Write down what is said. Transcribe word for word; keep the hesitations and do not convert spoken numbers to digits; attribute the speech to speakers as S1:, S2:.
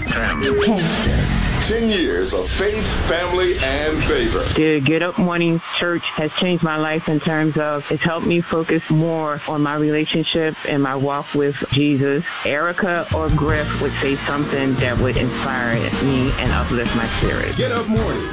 S1: ten.
S2: ten years of faith, family, and favor.
S1: The Get Up Morning Church has changed my life in terms of it's helped me focus more on my relationship and my walk with Jesus. Erica or Griff would say something that would inspire me and uplift my spirit.
S2: Get Up Morning.